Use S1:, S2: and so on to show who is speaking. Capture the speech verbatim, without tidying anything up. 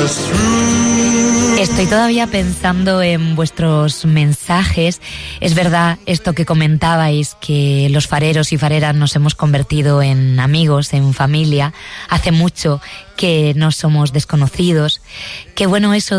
S1: Estoy todavía pensando en vuestros mensajes. Es verdad esto que comentabais, que los fareros y fareras nos hemos convertido en amigos, en familia. Hace mucho que no somos desconocidos. Qué bueno eso